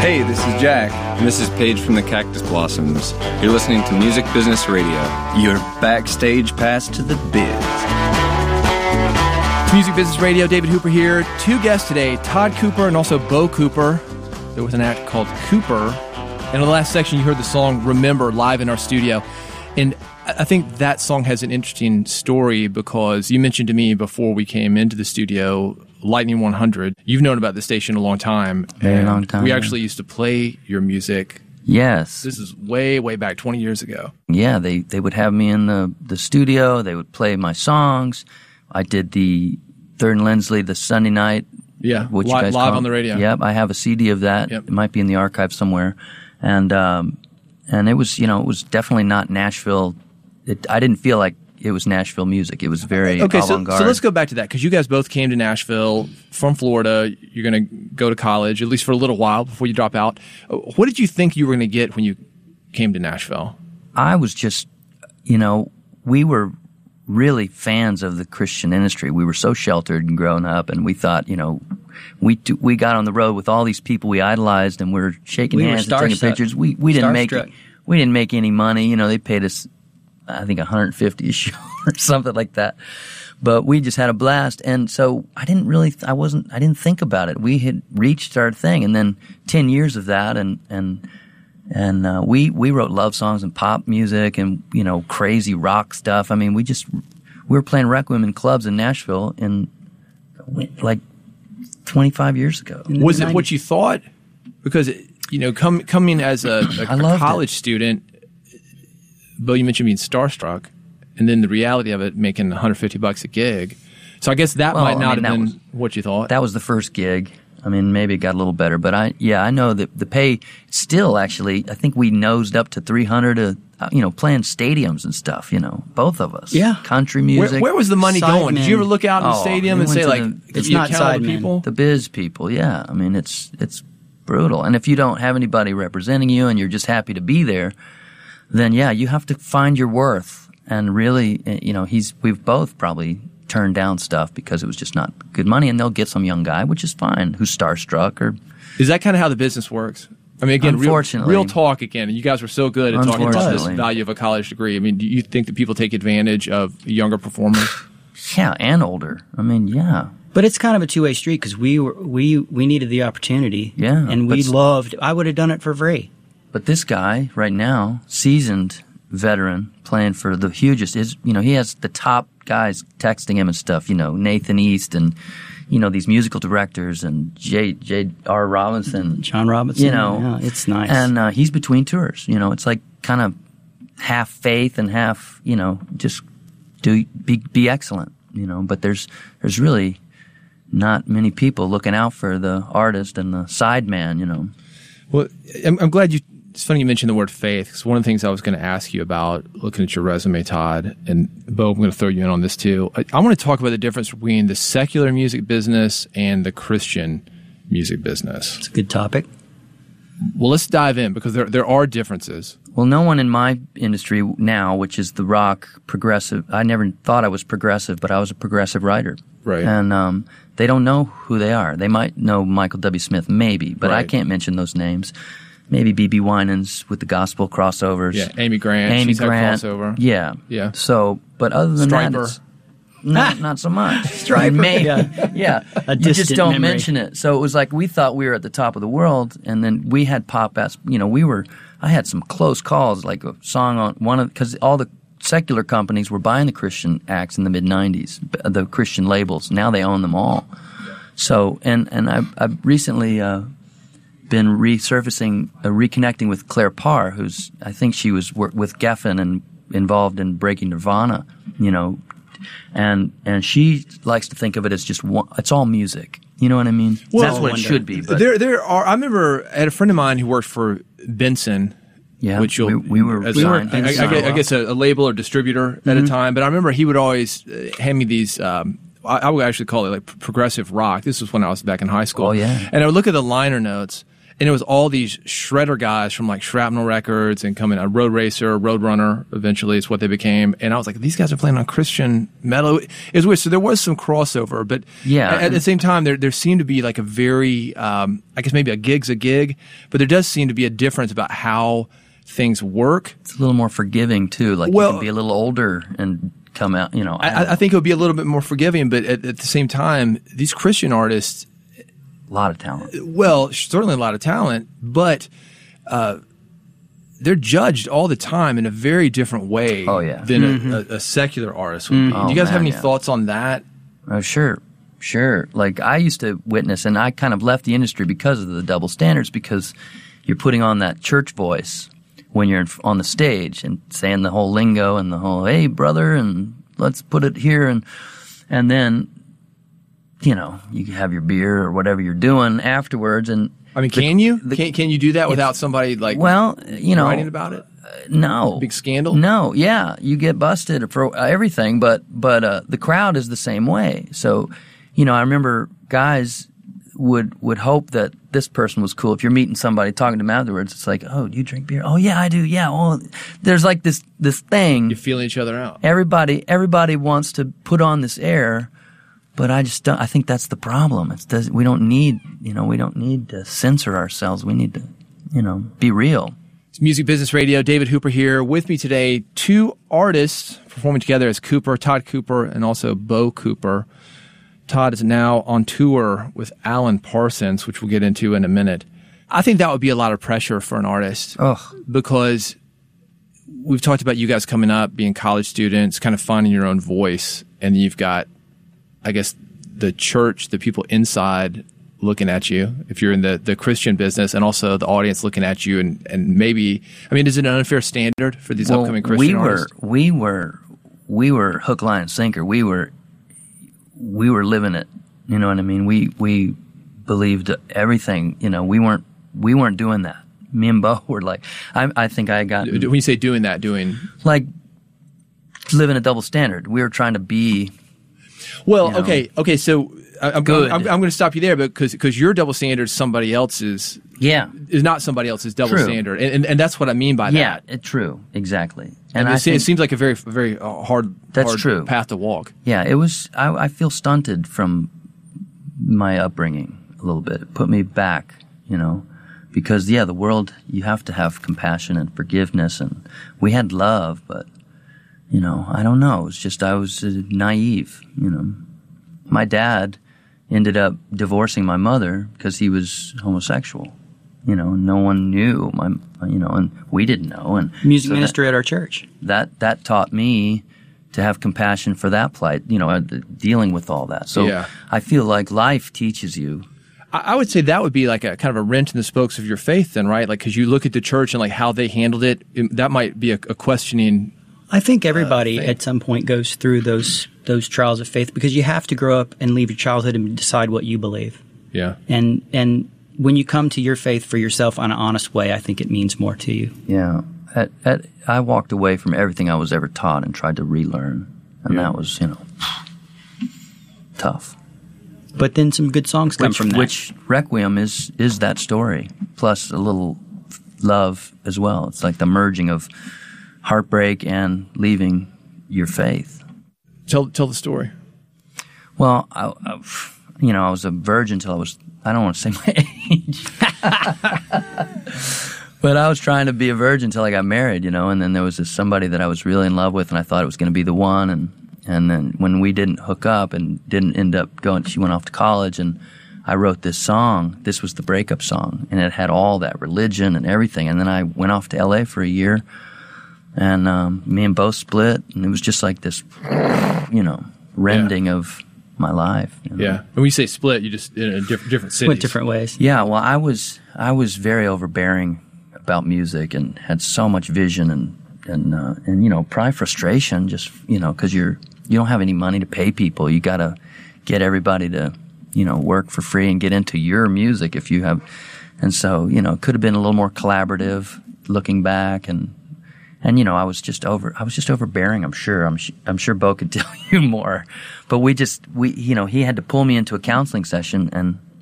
Hey, this is Jack. And this is Paige from the Cactus Blossoms. You're listening to Music Business Radio. Your backstage pass to the biz. Music Business Radio, David Hooper here. Two guests today, Todd Cooper and also Bo Cooper. There was an act called Cooper. And in the last section, you heard the song Remember live in our studio. And I think that song has an interesting story because you mentioned to me before we came into the studio, Lightning 100. You've known about this station a long time. Very long time. We actually used to play your music. Yes. This is way, way back, 20 years ago. Yeah, they would have me in the studio. They would play my songs. I did the Third and Lindsley, the Sunday night. Yeah, what you guys live call on the radio. Yep, I have a CD of that. Yep. It might be in the archive somewhere. And it was, it was definitely not Nashville. I didn't feel like it was Nashville music. It was very avant-garde. So let's go back to that because you guys both came to Nashville from Florida. You're going to go to college, at least for a little while before you drop out. What did you think you were going to get when you came to Nashville? I was just, we were really fans of the Christian industry. We were so sheltered and grown up, and we thought, we got on the road with all these people we idolized, and we're shaking hands and taking pictures. We didn't make any money. They paid us, I think, $150 a show or something like that. But we just had a blast, and so I didn't think about it. We had reached our thing, and then 10 years of that, and we wrote love songs and pop music and crazy rock stuff. I mean, we were playing Requiem in clubs in Nashville in like 25 years ago. Was it what you thought? Because coming as a college student, Bill, you mentioned being starstruck, and then the reality of it making $150 a gig. So I guess that might not have been what you thought. That was the first gig. I mean, maybe it got a little better, but I know that the pay still actually, I think we nosed up to $300 playing stadiums and stuff, both of us. Yeah. Country music. Where was the money going? Did you ever look out in the stadium and say, it's not Sidemen people? The biz people, yeah. I mean, it's brutal. And if you don't have anybody representing you and you're just happy to be there, then yeah, you have to find your worth. And really, we've both probably turned down stuff because it was just not good money, and they'll get some young guy, which is fine, who's starstruck. Or is that kind of how the business works? I mean, again, unfortunately, real talk again. You guys were so good at talking about this value of a college degree. I mean, do you think that people take advantage of younger performers? Yeah, and older. I mean, yeah. But it's kind of a two-way street because we needed the opportunity. Yeah, and I would have done it for free. But this guy right now, seasoned veteran, playing for the hugest, he has the top guys texting him and stuff, Nathan East and, these musical directors and J.R. Robinson. John Robinson. Yeah, it's nice. And he's between tours. It's like kind of half faith and half, just be excellent, But there's really not many people looking out for the artist and the sideman, Well, I'm glad it's funny you mentioned the word faith, because one of the things I was going to ask you about looking at your resume, Todd, and Bo, I'm going to throw you in on this too. I want to talk about the difference between the secular music business and the Christian music business. It's a good topic. Well, let's dive in because there are differences. Well, no one in my industry now, which is the rock progressive, I never thought I was progressive, but I was a progressive writer. Right. And they don't know who they are. They might know Michael W. Smith, maybe, but right. I can't mention those names. Maybe B.B. Winans with the gospel crossovers. Yeah, Amy Grant. She's had crossover. Yeah. Yeah. So, but other than Striper. that, not so much. Striper. Maybe. Yeah. A You just don't memory. mention it. So it was like we thought we were at the top of the world, and then we had pop as I had some close calls, like a song on because all the secular companies were buying the Christian acts in the mid-'90s, the Christian labels. Now they own them all. So, and I've recently been reconnecting with Claire Parr, who's, I think she was with Geffen and involved in Breaking Nirvana, and she likes to think of it as just it's all music. You know what I mean? Well, that's what it should be. But there are. I remember I had a friend of mine who worked for Benson. Yeah, which we were signed. I guess a label or distributor at a time. But I remember he would always hand me these. I would actually call it like progressive rock. This was when I was back in high school. Oh yeah. And I would look at the liner notes. And it was all these shredder guys from like Shrapnel Records and coming Road Racer, Roadrunner, eventually is what they became. And I was like, these guys are playing on Christian metal. It was weird. So there was some crossover, but at the same time, there seemed to be like a very, I guess maybe a gig's a gig, but there does seem to be a difference about how things work. It's a little more forgiving too. Like you can be a little older and come out, you know. I think it would be a little bit more forgiving, but at the same time, these Christian artists, a lot of talent. Well, certainly a lot of talent, but they're judged all the time in a very different way than a secular artist would be. Do you guys have any thoughts on that? Oh, sure. Like I used to witness, and I kind of left the industry because of the double standards, because you're putting on that church voice when you're on the stage and saying the whole lingo and the whole, hey, brother, and let's put it here. And then, you know, you have your beer or whatever you're doing afterwards. And I mean, can you do that without somebody like writing about it? No. Big scandal? No, yeah. You get busted for everything, but the crowd is the same way. So, you know, I remember guys would hope that this person was cool. If you're meeting somebody, talking to them afterwards, it's like, oh, do you drink beer? Oh, yeah, I do. Yeah. Oh, there's like this thing. You're feeling each other out. Everybody wants to put on this air, but I just don't. I think that's the problem. We don't need to censor ourselves. We need to, be real. It's Music Business Radio. David Hooper here. With me today, two artists performing together as Cooper, Todd Cooper, and also Bo Cooper. Todd is now on tour with Alan Parsons, which we'll get into in a minute. I think that would be a lot of pressure for an artist because we've talked about you guys coming up, being college students, kind of finding your own voice, and you've got, I guess, the church, the people inside looking at you, if you're in the Christian business, and also the audience looking at you, and maybe, I mean, is it an unfair standard for these upcoming Christian artists? We were hook, line, and sinker. We were living it. You know what I mean? We believed everything. You know, we weren't doing that. Me and Bo were like, I think I got. When you say doing that, like living a double standard. We were trying to be. Well, okay. So I'm going to stop you there, because your double standard is somebody else's. Yeah, is not somebody else's double standard, and that's what I mean by that. Yeah, true, exactly. And it seems like a very, very hard path to walk. Yeah, it was. I feel stunted from my upbringing a little bit. It put me back, because the world, you have to have compassion and forgiveness, and we had love, but I don't know. It was just I was naive. My dad ended up divorcing my mother because he was homosexual. No one knew, and we didn't know. And music minister at our church. That taught me to have compassion for that plight, dealing with all that. So I feel like life teaches you. I would say that would be like a kind of a wrench in the spokes of your faith then, right? Like, because you look at the church and like how they handled it, that might be a questioning. I think everybody at some point goes through those trials of faith, because you have to grow up and leave your childhood and decide what you believe. Yeah. And when you come to your faith for yourself in an honest way, I think it means more to you. Yeah. I walked away from everything I was ever taught and tried to relearn. And that was, tough. But then some good songs come from that. Which Requiem is that story, plus a little love as well. It's like the merging of heartbreak and leaving your faith. Tell the story. Well, I was a virgin till I was, I don't want to say my age, but I was trying to be a virgin till I got married, and then there was somebody that I was really in love with, and I thought it was going to be the one, and then when we didn't hook up and didn't end up going, she went off to college, and I wrote this song. This was the breakup song, and it had all that religion and everything, and then I went off to LA for a year, and me and Bo split, and it was just like this, rending of my life. Yeah. And when you say split, you just in a different cities. Went different ways. Yeah. Well, I was very overbearing about music and had so much vision and probably frustration just, because you don't have any money to pay people. You got to get everybody to, work for free and get into your music if you have. And so, it could have been a little more collaborative looking back, and I was just overbearing. I'm sure Bo could tell you more, but he had to pull me into a counseling session,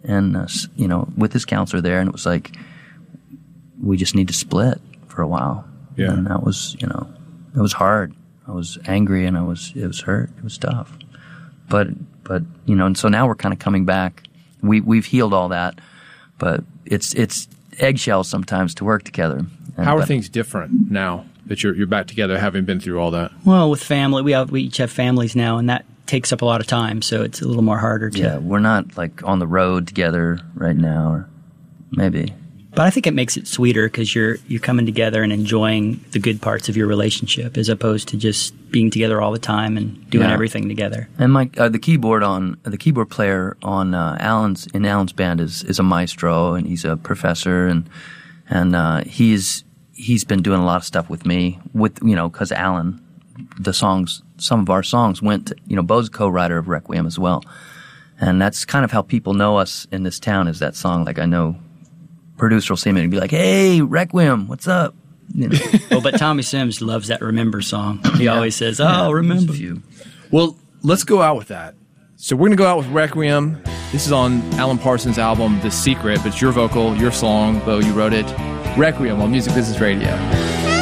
with his counselor there, and it was like, we just need to split for a while. Yeah. And that was, it was hard. I was angry and it was hurt. It was tough. But and so now we're kind of coming back. We've healed all that, but it's eggshells sometimes to work together. How are things different now that you're back together, having been through all that? Well, with family, we each have families now, and that takes up a lot of time, so it's a little more harder to... Yeah, we're not like on the road together right now, or maybe. But I think it makes it sweeter because you're coming together and enjoying the good parts of your relationship, as opposed to just being together all the time and doing everything together. And the keyboard player on Alan's band is a maestro, and he's a professor, and he's been doing a lot of stuff with me because Alan, some of our songs went to, Bo's a co-writer of Requiem as well, and that's kind of how people know us in this town, is that song. Like, I know producer will see me and be like, "Hey, Requiem, what's up?" But Tommy Sims loves that Remember song. He always says, remember. Well, let's go out with that. So we're going to go out with Requiem. This is on Alan Parsons' album, The Secret, but it's your vocal, your song, Bo, you wrote it. Requiem on Music Business Radio.